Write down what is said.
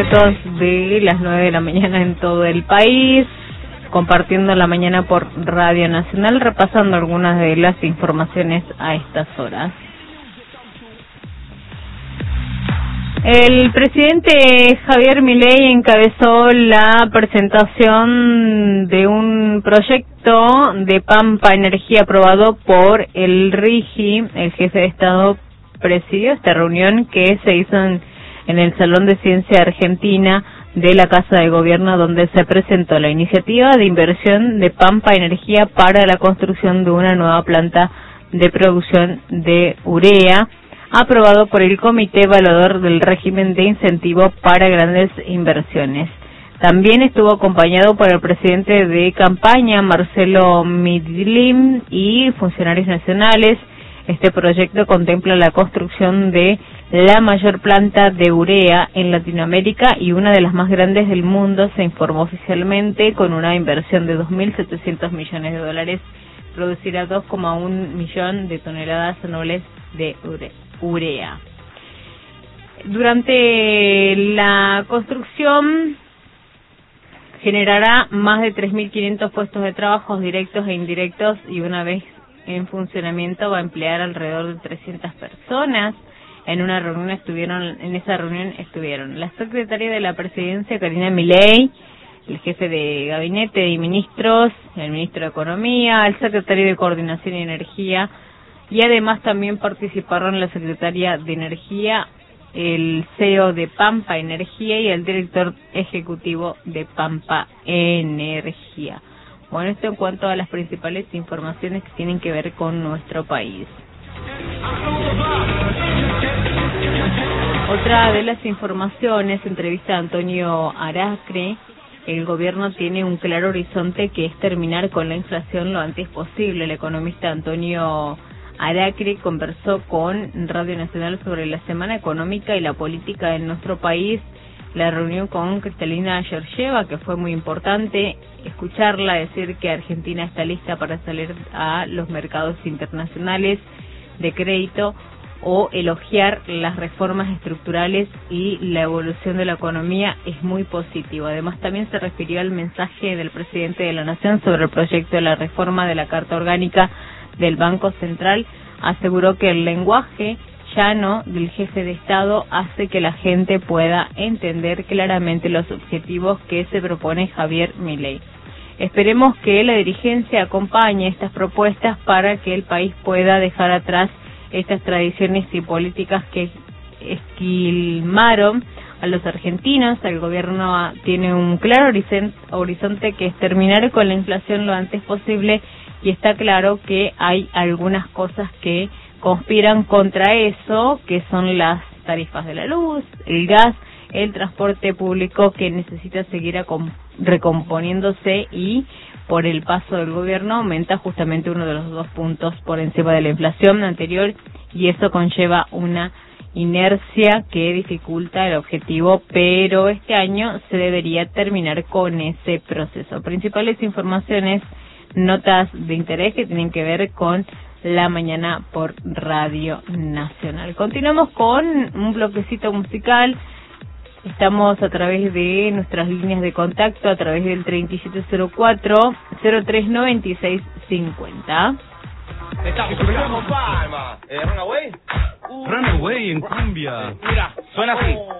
minutos de las 9 de la mañana en todo el país, compartiendo la mañana por Radio Nacional, repasando algunas de las informaciones a estas horas. El presidente Javier Milei encabezó la presentación de un proyecto de Pampa Energía aprobado por el RIGI. El jefe de Estado presidió esta reunión que se hizo en el Salón de Ciencia Argentina de la Casa de Gobierno, donde se presentó la iniciativa de inversión de Pampa Energía para la construcción de una nueva planta de producción de urea, aprobado por el Comité Evaluador del Régimen de Incentivo para Grandes Inversiones. También estuvo acompañado por el presidente de campaña, Marcelo Midlim, y funcionarios nacionales. Este proyecto contempla la construcción de la mayor planta de urea en Latinoamérica y una de las más grandes del mundo, se informó oficialmente, con una inversión de 2.700 millones de dólares. Producirá 2,1 millón de toneladas anuales de urea. Durante la construcción generará más de 3.500 puestos de trabajo directos e indirectos, y una vez en funcionamiento va a emplear alrededor de 300 personas. En esa reunión estuvieron la secretaria de la Presidencia, Karina Milei, el jefe de gabinete y ministros, el ministro de Economía, el secretario de Coordinación y Energía, y además también participaron la secretaria de Energía, el CEO de Pampa Energía y el director ejecutivo de Pampa Energía. Bueno, esto en cuanto a las principales informaciones que tienen que ver con nuestro país. Otra de las informaciones, entrevista a Antonio Aracre. El gobierno tiene un claro horizonte, que es terminar con la inflación lo antes posible. El economista Antonio Aracre conversó con Radio Nacional sobre la semana económica y la política en nuestro país. La reunión con Cristalina Georgieva, que fue muy importante escucharla decir que Argentina está lista para salir a los mercados internacionales de crédito, o elogiar las reformas estructurales y la evolución de la economía, es muy positivo. Además, también se refirió al mensaje del presidente de la Nación sobre el proyecto de la reforma de la Carta Orgánica del Banco Central. Aseguró que el lenguaje llano del jefe de Estado hace que la gente pueda entender claramente los objetivos que se propone Javier Milei. Esperemos que la dirigencia acompañe estas propuestas para que el país pueda dejar atrás estas tradiciones y políticas que esquilmaron a los argentinos. El gobierno tiene un claro horizonte, que es terminar con la inflación lo antes posible, y está claro que hay algunas cosas que conspiran contra eso, que son las tarifas de la luz, el gas, el transporte público, que necesita seguir recomponiéndose, y por el paso del gobierno aumenta justamente uno de los 2 puntos por encima de la inflación anterior, y eso conlleva una inercia que dificulta el objetivo, pero este año se debería terminar con ese proceso. Principales informaciones, notas de interés que tienen que ver con la mañana por Radio Nacional. Continuamos con un bloquecito musical. Estamos a través de nuestras líneas de contacto, a través del 3704-039650. Runaway. Runaway en cumbia. Mira, suena así.